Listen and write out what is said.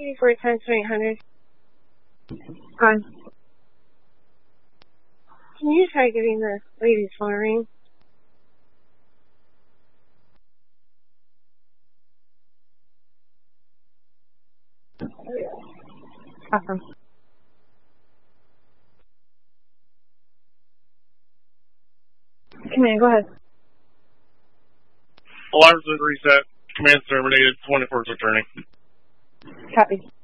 334 times 800. Hi. Can you try giving the lady's phone a ring? Awesome. Command, go ahead. Alarms been reset. Command's terminated. 24's returning. Copy.